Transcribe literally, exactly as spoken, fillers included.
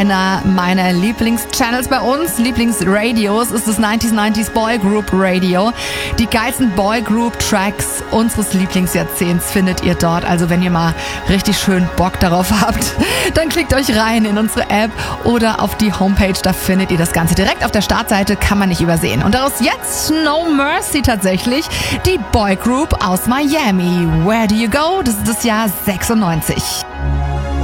einer meiner Lieblingschannels bei uns, Lieblingsradios, ist das neunziger neunzig Boy Group Radio. Die geilsten Boy Group Tracks unseres Lieblingsjahrzehnts findet ihr dort. Also wenn ihr mal richtig schön Bock darauf habt, dann klickt euch rein in unsere App oder auf die Homepage. Da findet ihr das Ganze direkt auf der Startseite, kann man nicht übersehen. Und daraus jetzt No Mercy tatsächlich, die Boy Group aus Miami. Where do you go? Das ist das Jahr sechsundneunzig.